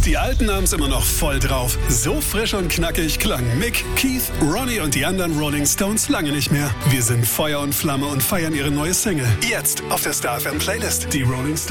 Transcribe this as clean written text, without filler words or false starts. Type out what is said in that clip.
Die Alten haben's immer noch voll drauf. So frisch und knackig klang Mick, Keith, Ronnie und die anderen Rolling Stones lange nicht mehr. Wir sind Feuer und Flamme und feiern ihre neue Single. Jetzt auf der Star FM Playlist. Die Rolling Stones.